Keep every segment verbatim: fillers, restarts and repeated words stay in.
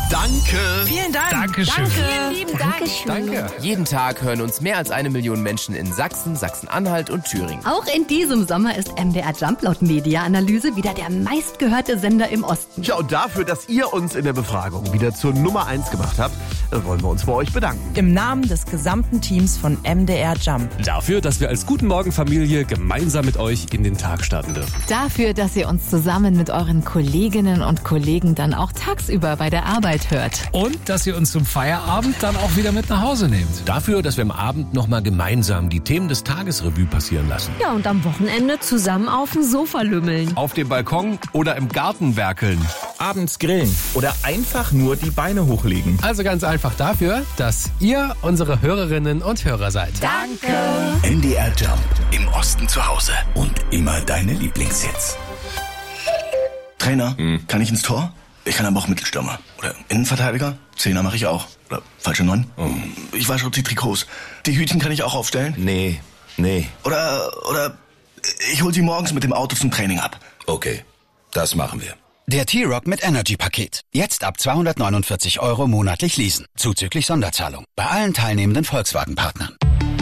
Danke. Vielen Dank. Dankeschön. Danke. Vielen lieben Dank. Danke. Jeden Tag hören uns mehr als eine Million Menschen in Sachsen, Sachsen-Anhalt und Thüringen. Auch in diesem Sommer ist M D R Jump laut Media-Analyse wieder der meistgehörte Sender im Osten. Ja, und dafür, dass ihr uns in der Befragung wieder zur Nummer eins gemacht habt, wollen wir uns bei euch bedanken. Im Namen des gesamten Teams von M D R Jump. Dafür, dass wir als Guten Morgen Familie gemeinsam mit euch in den Tag starten dürfen. Dafür, dass ihr uns zusammen mit euren Kolleginnen und Kollegen dann auch tagsüber bei der Arbeit hört. Und dass ihr uns zum Feierabend dann auch wieder mit nach Hause nehmt. Dafür, dass wir am Abend nochmal gemeinsam die Themen des Tages Revue passieren lassen. Ja, und am Wochenende zusammen auf dem Sofa lümmeln. Auf dem Balkon oder im Garten werkeln. Abends grillen oder einfach nur die Beine hochlegen. Also ganz einfach dafür, dass ihr unsere Hörerinnen und Hörer seid. Danke. M D R Jump. Im Osten zu Hause. Und immer deine Lieblingshits. Trainer, hm. kann ich ins Tor? Ich kann aber auch Mittelstürmer. Oder Innenverteidiger? Zehner mache ich auch. Oder falsche Neun? Hm. Ich wasche die Trikots. Die Hütchen kann ich auch aufstellen? Nee, nee. Oder, oder ich hol sie morgens mit dem Auto zum Training ab. Okay, das machen wir. Der T-Rock mit Energy-Paket. Jetzt ab zweihundertneunundvierzig Euro monatlich leasen. Zuzüglich Sonderzahlung. Bei allen teilnehmenden Volkswagen-Partnern.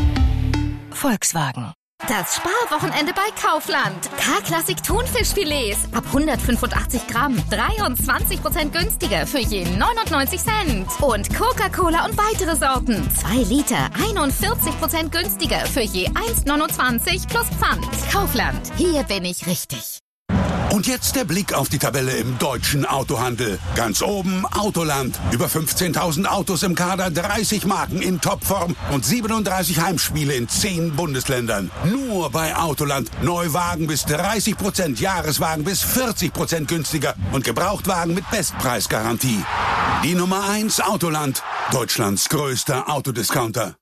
Volkswagen. Das Sparwochenende bei Kaufland. K-Klassik Thunfischfilets ab hundertfünfundachtzig Gramm. dreiundzwanzig Prozent günstiger für je neunundneunzig Cent. Und Coca-Cola und weitere Sorten. zwei Liter, einundvierzig Prozent günstiger für je eins neunundzwanzig plus Pfand. Kaufland. Hier bin ich richtig. Und jetzt der Blick auf die Tabelle im deutschen Autohandel. Ganz oben Autoland. Über fünfzehntausend Autos im Kader, dreißig Marken in Topform und siebenunddreißig Heimspiele in zehn Bundesländern. Nur bei Autoland. Neuwagen bis dreißig Prozent, Jahreswagen bis vierzig Prozent günstiger und Gebrauchtwagen mit Bestpreisgarantie. Die Nummer eins Autoland. Deutschlands größter Autodiscounter.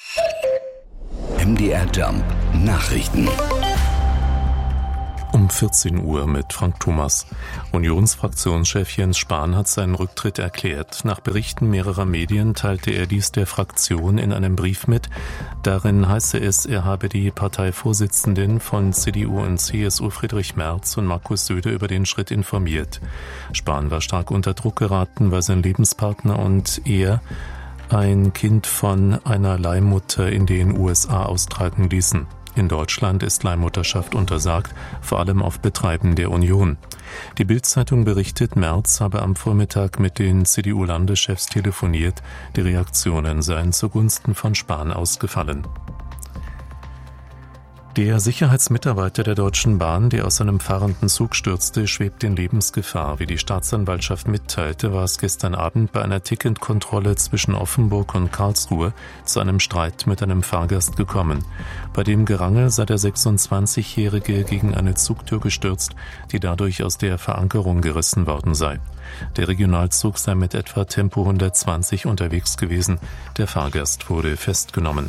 M D R Jump. Nachrichten. Um vierzehn Uhr mit Frank Thomas. Unionsfraktionschef Jens Spahn hat seinen Rücktritt erklärt. Nach Berichten mehrerer Medien teilte er dies der Fraktion in einem Brief mit. Darin heiße es, er habe die Parteivorsitzenden von C D U und C S U Friedrich Merz und Markus Söder über den Schritt informiert. Spahn war stark unter Druck geraten, weil sein Lebenspartner und er ein Kind von einer Leihmutter in den U S A austragen ließen. In Deutschland ist Leihmutterschaft untersagt, vor allem auf Betreiben der Union. Die Bild-Zeitung berichtet, Merz habe am Vormittag mit den C D U-Landeschefs telefoniert. Die Reaktionen seien zugunsten von Spahn ausgefallen. Der Sicherheitsmitarbeiter der Deutschen Bahn, der aus einem fahrenden Zug stürzte, schwebt in Lebensgefahr. Wie die Staatsanwaltschaft mitteilte, war es gestern Abend bei einer Ticketkontrolle zwischen Offenburg und Karlsruhe zu einem Streit mit einem Fahrgast gekommen. Bei dem Gerangel sei der sechsundzwanzigjährige gegen eine Zugtür gestürzt, die dadurch aus der Verankerung gerissen worden sei. Der Regionalzug sei mit etwa Tempo hundertzwanzig unterwegs gewesen. Der Fahrgast wurde festgenommen.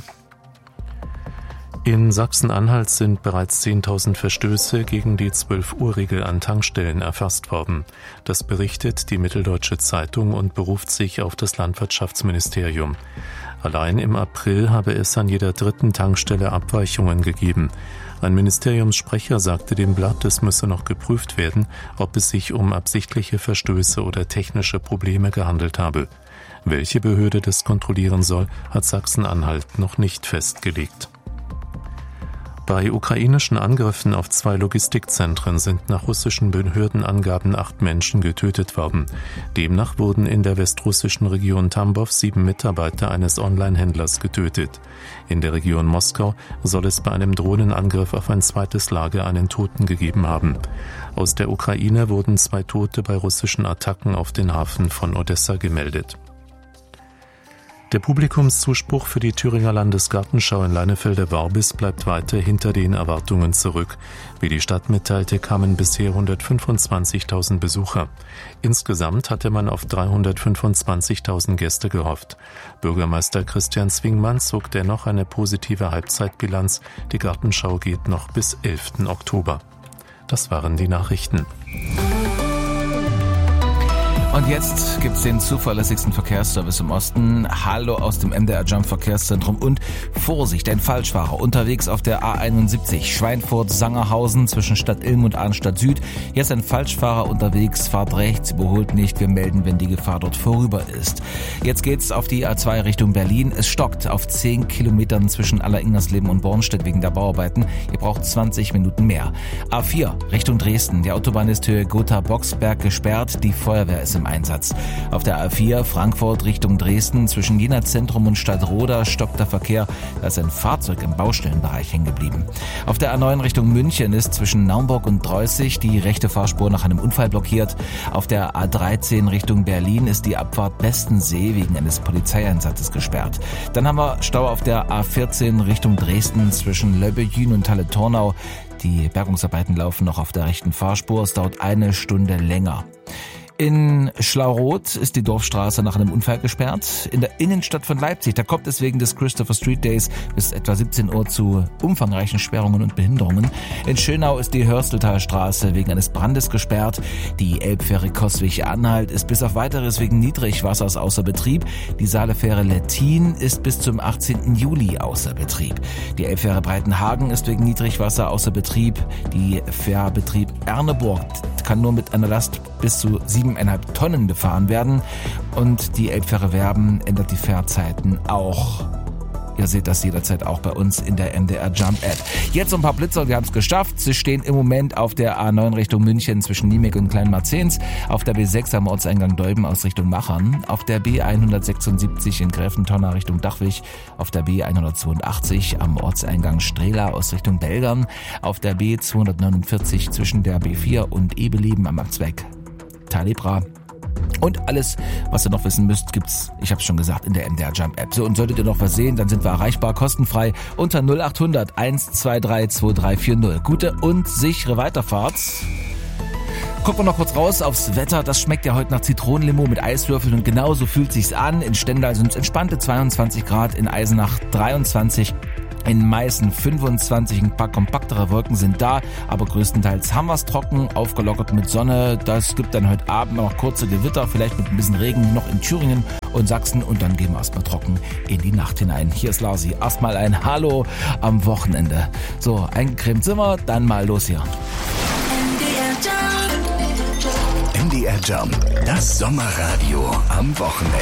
In Sachsen-Anhalt sind bereits zehntausend Verstöße gegen die zwölf-Uhr-Regel an Tankstellen erfasst worden. Das berichtet die Mitteldeutsche Zeitung und beruft sich auf das Landwirtschaftsministerium. Allein im April habe es an jeder dritten Tankstelle Abweichungen gegeben. Ein Ministeriumssprecher sagte dem Blatt, es müsse noch geprüft werden, ob es sich um absichtliche Verstöße oder technische Probleme gehandelt habe. Welche Behörde das kontrollieren soll, hat Sachsen-Anhalt noch nicht festgelegt. Bei ukrainischen Angriffen auf zwei Logistikzentren sind nach russischen Behördenangaben acht Menschen getötet worden. Demnach wurden in der westrussischen Region Tambov sieben Mitarbeiter eines Online-Händlers getötet. In der Region Moskau soll es bei einem Drohnenangriff auf ein zweites Lager einen Toten gegeben haben. Aus der Ukraine wurden zwei Tote bei russischen Attacken auf den Hafen von Odessa gemeldet. Der Publikumszuspruch für die Thüringer Landesgartenschau in Leinefelder-Warbis bleibt weiter hinter den Erwartungen zurück. Wie die Stadt mitteilte, kamen bisher hundertfünfundzwanzigtausend Besucher. Insgesamt hatte man auf dreihundertfünfundzwanzigtausend Gäste gehofft. Bürgermeister Christian Zwingmann zog dennoch eine positive Halbzeitbilanz. Die Gartenschau geht noch bis elften Oktober. Das waren die Nachrichten. Und jetzt gibt's den zuverlässigsten Verkehrsservice im Osten. Hallo aus dem M D R Jump Verkehrszentrum und Vorsicht, ein Falschfahrer unterwegs auf der A einundsiebzig Schweinfurt-Sangerhausen zwischen Stadt Ilm und Arnstadt Süd. Hier ist ein Falschfahrer unterwegs, fahrt rechts, überholt nicht. Wir melden, wenn die Gefahr dort vorüber ist. Jetzt geht's auf die A zwei Richtung Berlin. Es stockt auf zehn Kilometern zwischen Alleringnersleben und Bornstedt wegen der Bauarbeiten. Ihr braucht zwanzig Minuten mehr. A vier Richtung Dresden. Die Autobahn ist Höhe Gotha-Boxberg gesperrt. Die Feuerwehr ist im Einsatz. Auf der A vier Frankfurt Richtung Dresden zwischen Jena Zentrum und Stadtroda stockt der Verkehr. Da ist ein Fahrzeug im Baustellenbereich hängen geblieben. Auf der A neun Richtung München ist zwischen Naumburg und Dreußig die rechte Fahrspur nach einem Unfall blockiert. Auf der A dreizehn Richtung Berlin ist die Abfahrt Bestensee wegen eines Polizeieinsatzes gesperrt. Dann haben wir Stau auf der A vierzehn Richtung Dresden zwischen Löbbejün und Halle-Tornau. Die Bergungsarbeiten laufen noch auf der rechten Fahrspur. Es dauert eine Stunde länger. In Schlauroth ist die Dorfstraße nach einem Unfall gesperrt. In der Innenstadt von Leipzig, da kommt es wegen des Christopher Street Days bis etwa siebzehn Uhr zu umfangreichen Sperrungen und Behinderungen. In Schönau ist die Hörsteltalstraße wegen eines Brandes gesperrt. Die Elbfähre Coswig-Anhalt ist bis auf weiteres wegen Niedrigwassers außer Betrieb. Die Saalefähre Lettin ist bis zum achtzehnten Juli außer Betrieb. Die Elbfähre Breitenhagen ist wegen Niedrigwasser außer Betrieb. Die Fährbetrieb Erneburg kann nur mit einer Last bis zu siebeneinhalb Tonnen befahren werden. Und die Elbfähre Werben ändert die Fährzeiten auch. Ihr seht das jederzeit auch bei uns in der M D R Jump App. Jetzt ein paar Blitzer, wir haben es geschafft. Sie stehen im Moment auf der A neun Richtung München zwischen Niemek und Kleinmarzens, auf der B sechs am Ortseingang Deuben aus Richtung Machern, auf der B hundertsechsundsiebzig in Gräfentonna Richtung Dachwig, auf der B hundertzweiundachtzig am Ortseingang Strehla aus Richtung Belgern, auf der B zweihundertneunundvierzig zwischen der B vier und Ebeleben am Abzweig Talebra. Und alles, was ihr noch wissen müsst, gibt's, ich hab's schon gesagt, in der M D R Jump App. So, und solltet ihr noch was sehen, dann sind wir erreichbar, kostenfrei unter null acht hundert eins zwei drei zwei drei vier null. Gute und sichere Weiterfahrt. Gucken wir noch kurz raus aufs Wetter. Das schmeckt ja heute nach Zitronenlimo mit Eiswürfeln und genauso fühlt sich's an. In Stendal sind es entspannte zweiundzwanzig Grad, in Eisenach dreiundzwanzig. In Meißen fünfundzwanzig, ein paar kompaktere Wolken sind da, aber größtenteils haben wir es trocken, aufgelockert mit Sonne. Das gibt dann heute Abend noch kurze Gewitter, vielleicht mit ein bisschen Regen noch in Thüringen und Sachsen und dann gehen wir erstmal trocken in die Nacht hinein. Hier ist Larsi, erstmal ein Hallo am Wochenende. So, eingecremt sind wir, dann mal los hier. M D R Jump, das Sommerradio am Wochenende.